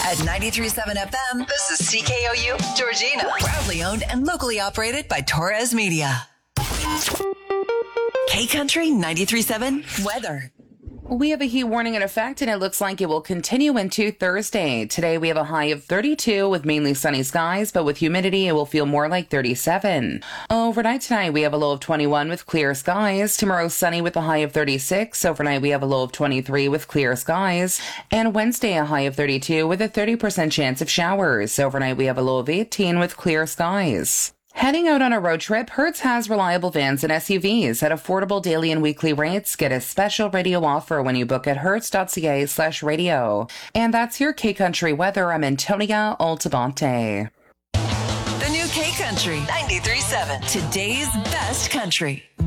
At 93.7 FM, this is CKOU Georgina. Proudly owned and locally operated by Torres Media. K-Country 93.7 weather. We have a heat warning in effect, and it looks like it will continue into Thursday. Today, we have a high of 32 with mainly sunny skies, but with humidity, it will feel more like 37. Overnight tonight, we have a low of 21 with clear skies. Tomorrow, sunny with a high of 36. Overnight, we have a low of 23 with clear skies. And Wednesday, a high of 32 with a 30% chance of showers. Overnight, we have a low of 18 with clear skies. Heading out on a road trip, Hertz has reliable vans and SUVs at affordable daily and weekly rates. Get a special radio offer when you book at hertz.ca/radio. And that's your K-Country weather. I'm Antonia Altamonte. The new K-Country 93.7. Today's best country.